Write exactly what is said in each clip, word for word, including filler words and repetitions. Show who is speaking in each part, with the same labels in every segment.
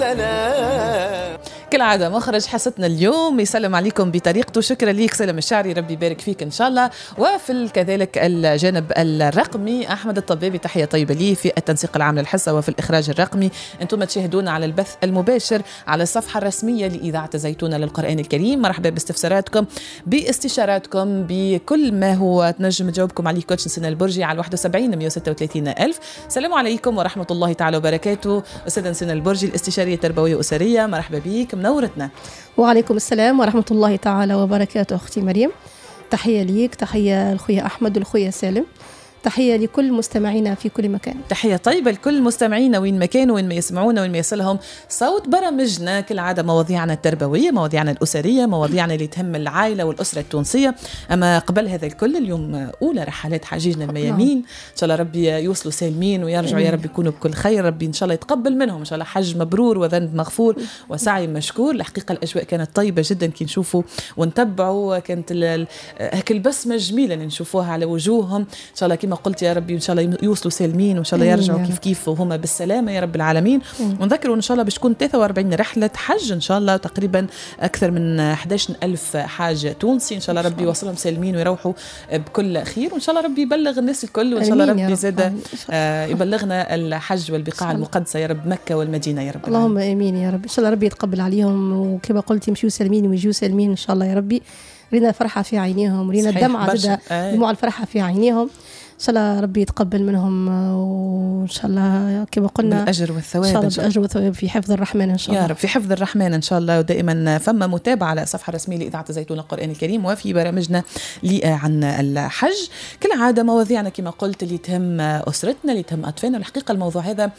Speaker 1: كالعادة مخرج حصتنا اليوم يسلم عليكم بطريقته. شكرا ليك سلم الشعري، ربي يبارك فيك إن شاء الله. وفي كذلك الجانب الرقمي أحمد الطبابي، تحية طيبة لي في التنسيق العام للحصة وفي الإخراج الرقمي. أنتم تشاهدونا على البث المباشر على الصفحة الرسمية لإذاعة زيتونة للقرآن الكريم. مرحبا باستفساراتكم، باستشاراتكم، بكل ما هو تنجم تجاوبكم عليه كوتش نسينا البرجي على واحد وسبعين مية وستة وثلاثين ألف. السلام عليكم ورحمة الله تعالى وبركاته. أستاذ نسينا البرجي، الاستشارية التربوية وأسرية، مرحبا بك، منورتنا.
Speaker 2: وعليكم السلام ورحمة الله تعالى وبركاته. أختي مريم، تحية ليك، تحية لخويا أحمد والخويا سالم، تحية لكل مستمعينا في كل مكان.
Speaker 1: تحية طيبة لكل مستمعينا وين ما كانوا، وين ما يسمعونا، وين ما يصلهم صوت برامجنا. كالعادة مواضيعنا التربوية، مواضيعنا الأسرية، مواضيعنا اللي تهم العائلة والأسرة التونسية. أما قبل هذا الكل، اليوم أولى رحلات حجيجنا الميامين، إن شاء الله ربي يوصلوا سالمين ويرجعوا يا رب يكونوا بكل خير. ربي إن شاء الله يتقبل منهم، إن شاء الله حج مبرور وذنب مغفور وسعي مشكور. الحقيقة الأجواء كانت طيبة جدا كي نشوفوا ونتبعوا، كانت هيك البسمة جميلة اللي نشوفوها على وجوههم. إن شاء الله كما قلت يا ربي إن شاء الله يوصلوا سالمين، وإن شاء الله يرجعوا كيف كيف وهما بالسلامة يا رب العالمين. ونذكروا إن شاء الله باش تكون ثلاثة وأربعين رحلة حج إن شاء الله، تقريبا أكثر من أحد عشر ألف حاج تونسي. إن شاء الله ربي يوصلهم سالمين ويروحوا بكل خير، وإن شاء الله ربي يبلغ الناس الكل، وإن شاء الله ربي زاد آه يبلغنا الحج والبقاع المقدسة يا رب، مكة والمدينة يا رب.
Speaker 2: اللهم آمين يا رب. إن شاء الله ربي يتقبل عليهم، وكما قلت يمشيوا سالمين ويجيوا سالمين إن شاء الله يا ربي. رينا فرحة في عينيهم، ورينا الدمعة زاد دموع الفرحة في عينيهم. إن شاء الله ربي يتقبل منهم، وإن شاء الله كما قلنا
Speaker 1: الأجر والثواب
Speaker 2: إن شاء الله الأجر والثواب في حفظ الرحمن إن شاء الله
Speaker 1: يا رب، في حفظ الرحمن إن شاء الله. ودائما فما متابعة على الصفحة الرسمية لإذاعة زيتونة القرآن الكريم وفي برامجنا لي عن الحج. كالعادة مواضيعنا كما قلت اللي تهم أسرتنا، اللي تهم أطفالنا. الحقيقة الموضوع هذا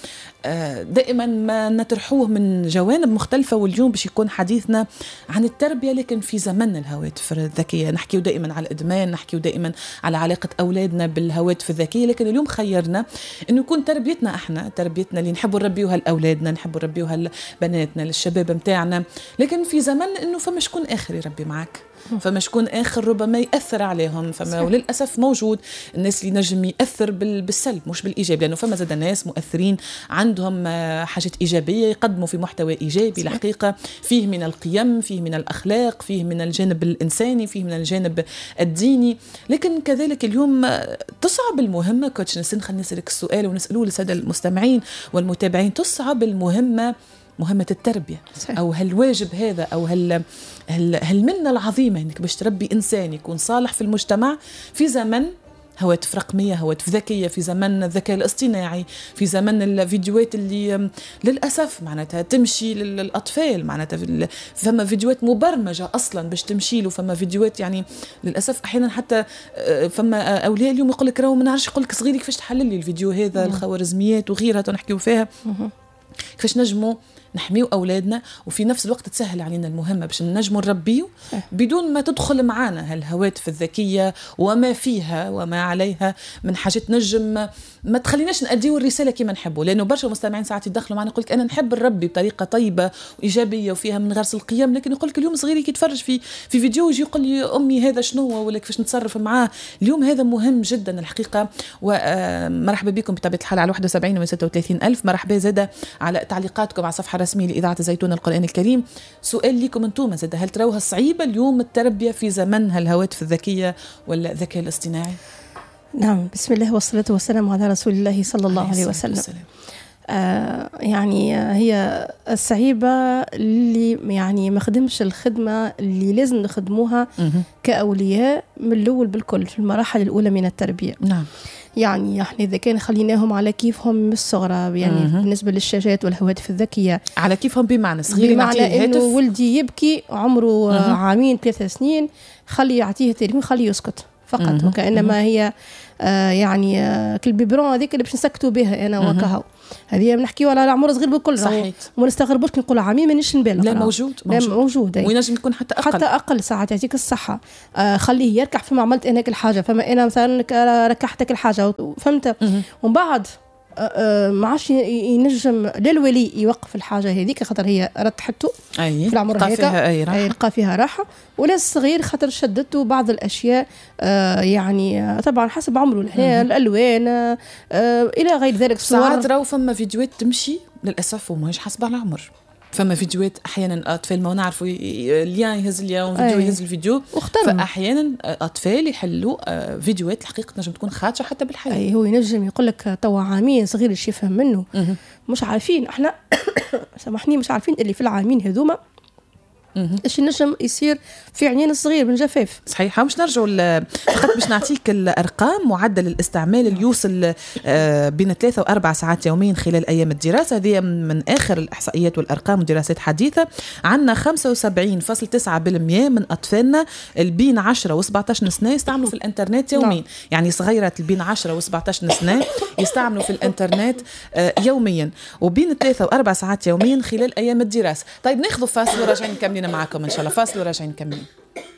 Speaker 1: دائما ما نطرحوه من جوانب مختلفة، واليوم باش يكون حديثنا عن التربية لكن في زمن الهواتف الذكية. نحكيو دائما على الإدمان، نحكيو دائما على علاقة أولادنا بالهواتف الذكية، لكن اليوم خيرنا إنه يكون تربيتنا إحنا، تربيتنا اللي نحبوا نربيوها لأولادنا، نحبوا نربيوها لبناتنا، للشباب متاعنا، لكن في زمن إنه فما شكون آخر يربي معك، فما شكون آخر ربما يأثر عليهم. فما وللأسف موجود الناس اللي نجم يأثر بالسلب مش بالإيجاب، لأنه فما زاد ناس مؤثرين عندهم حاجات إيجابية، يقدموا في محتوى إيجابي الحقيقة، فيه من القيم، فيه من الأخلاق، فيه من الجانب الإنساني، فيه من الجانب الديني. لكن كذلك اليوم تصعب المهمة. كوتش نسين، خلينا نسألك السؤال ونسألوه للسادة المستمعين والمتابعين، تصعب المهمة، مهمة التربية صحيح. أو هالواجب هذا أو هال هالمنة العظيمة إنك باش تربي إنسان يكون صالح في المجتمع في زمن هواتف رقمية، هواتف ذكية، في زمن الذكاء الاصطناعي، في زمن الفيديوهات اللي للأسف معناتها تمشي للأطفال، معناتها فما فيديوهات مبرمجة أصلا باش تمشي له، فما فيديوهات يعني للأسف أحيانا حتى فما أولياء اليوم يقول لك راهو ما نعرفش، يقول لك صغيري كيفاش تحلل لي الفيديو هذا، الخوارزميات وغيرها تنحكيو فيها، كيفاش نجموا نحميو أولادنا وفي نفس الوقت تسهل علينا المهمة باش نجموا نربيه بدون ما تدخل معنا هالهواتف الذكية وما فيها وما عليها من حاجات نجم ما تخليناش نأديو الرسالة كما نحبه. لأنه برشا مستمعين ساعات يدخلوا معنا يقولك أنا نحب نربي بطريقة طيبة وإيجابية وفيها من غرس القيم، لكن يقولك اليوم صغيري يتفرج في في فيديو يجي يقول لي أمي هذا شنو ولا كيفاش نتصرف معاه. اليوم هذا مهم جدا الحقيقة. ومرحبا بكم بطبيعة الحال على واحد وسبعين وستة وثلاثين ألف. مرحبا زادة على تعليقاتكم على الصفحة الرسمية لإذاعة زيتونة القرآن الكريم. سؤال لكم أنتم زادة، هل تروها صعيبة اليوم التربية في زمن هالهواتف الذكية ولا الذكاء الاصطناعي؟
Speaker 2: نعم، بسم الله والصلاة والسلام على رسول الله صلى الله عليه وسلم. آه يعني هي الصعيبة اللي يعني ما خدمش الخدمة اللي لازم نخدموها كأولياء من الأول بالكل في المراحل الأولى من التربية.
Speaker 1: نعم،
Speaker 2: يعني احنا إذا كان خليناهم على كيفهم من الصغرى، يعني مه. بالنسبة للشاشات والهواتف الذكية
Speaker 1: على كيفهم، بمعنى صغير
Speaker 2: بمعنى إنه ولدي يبكي عمره مه. عامين ثلاثة سنين، خلي يعطيه التليفون، خليه يسكت فقط، وكأنما هي آه يعني آه كالبيبرون هذيك اللي باش نسكتوا بها انا وكهو. هذه بنحكيو على العمر صغير بالكل،
Speaker 1: صحيح،
Speaker 2: وما نستغربوش كي نقول عامين مانيش نبالغ،
Speaker 1: لا موجود
Speaker 2: موجود, موجود.
Speaker 1: وينجم يكون حتى اقل
Speaker 2: حتى اقل ساعات. يعطيك الصحه. آه خليه يركح فيما عملت انا كل حاجه، فما انا مثلا ركحتك الحاجه فهمت، ومن بعد ما عادش ينجم للولي يوقف الحاجه هذيك خاطر هي رتحته
Speaker 1: أي.
Speaker 2: في العمر هيك
Speaker 1: يلقى
Speaker 2: فيها راحه، ولا الصغير خاطر شدته بعض الاشياء آه يعني طبعا حسب عمره، الالوان آه الى غير ذلك.
Speaker 1: ساعات راهو فما فيديوهات تمشي للاسف وماهيش حسب على العمر، فما فيديوهات احيانا اطفال ما نعرفوا اليان يهز اليوم فيديو
Speaker 2: أي.
Speaker 1: يهز الفيديو
Speaker 2: واخترم.
Speaker 1: فاحيانا اطفال يحلوا فيديوهات الحقيقه تنجم تكون خادشه حتى بالحياه.
Speaker 2: اي هو ينجم يقول لك توا عامين صغير ايش يفهم منه.
Speaker 1: مه.
Speaker 2: مش عارفين احنا سامحني مش عارفين اللي في العامين هذوما ايش نجم يصير في عينين الصغير من جفاف.
Speaker 1: صحيح. مش نرجعوا فقط باش نعطيك الارقام. معدل الاستعمال اللي يوصل بين ثلاثة وأربع ساعات يوميا خلال ايام الدراسه، هذه من اخر الاحصائيات والارقام ودراسات حديثه. عندنا خمسة وسبعين فاصلة تسعة بالمئة من اطفالنا البين عشرة وسبعة عشر سنه يستعملوا في الانترنت يوميا. نعم. يعني صغيره البين عشرة وسبعة عشر سنه يستعملوا في الانترنت يوميا، وبين ثلاثة وأربع ساعات يوميا خلال ايام الدراسه. طيب ناخذ فاصل وراجعين نكمل معكم ان شاء الله. فاصل وراجعين نكمل.